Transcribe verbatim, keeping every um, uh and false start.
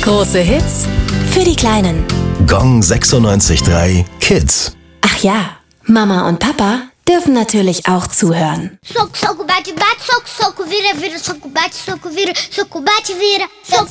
Große Hits für die Kleinen. Gong sechsundneunzig Komma drei Kids. Ach ja, Mama und Papa dürfen natürlich auch zuhören. Soco, soco, bate, bate, soco, soco, vira, vira, soco, bate, soco, vira, soco, bate, vira, soco.